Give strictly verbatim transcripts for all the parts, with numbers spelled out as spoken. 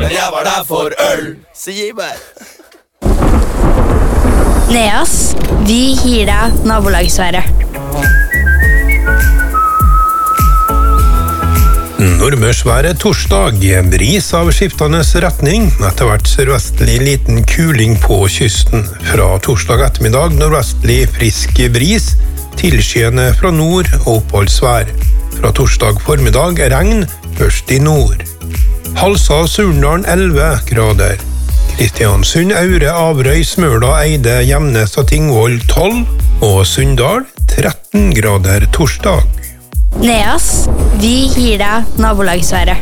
Men jeg var der for øl, sier meg. Neas, vi gir deg nabolagsværet. Nordmørsværet torsdag, bris av skiftende retning, etter hvert sørvestlig liten kuling på kysten. Fra torsdag ettermiddag nordvestlig frisk bris, tilskyende fra nord og oppholdsvær. Fra torsdag formiddag regn, først i nord. Halsa og Surndalen elleve grader. Kristiansund, Aure, Averøy, Smøla, Eide, Gjemnes og Tingvoll tolv, og Sunndal tretten grader torsdag. Neas, vi gir deg nabolagsværet.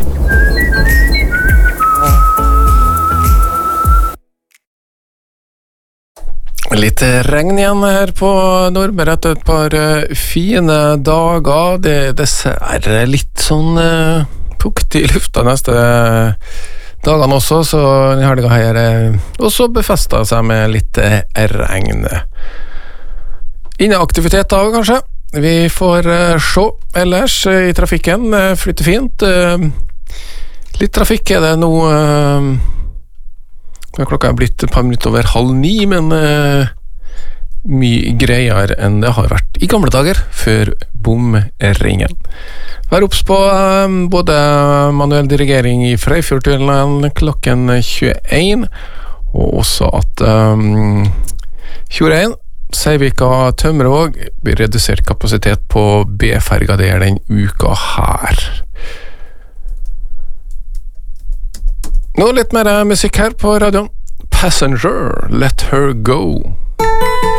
Litt regn igjen her på Nordmøre etter et par fine dager. Det er dessverre litt sånn uh, fuktig i lufta neste dagene også, så denne helga her uh, også befestet seg med litt uh, regn. Inneaktivitet da, kanskje. Vi får uh, se ellers uh, i trafikken. Uh, flytter fint. Uh, litt trafikk er det nå. Uh, klokka er blitt et par minutter over halv ni, men uh, mye greier enn det har vært i gamle dager, før bomringen. Vær obs på uh, både manuell dirigering i Freifjordtunnelen klokken tjueen, og også at um, Tjorein, Seivika, Tømmervåg blir redusert kapasitet på B-ferga der den uka her. Nå litt mer musikk her på radioen. Passenger, Let Her Go.